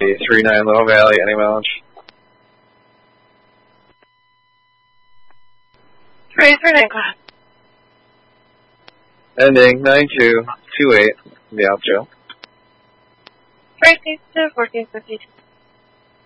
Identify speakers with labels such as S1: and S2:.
S1: 39 Little Valley, any mileage?
S2: 339 class.
S1: Ending 9228, the Alpha.
S2: Break to 1452.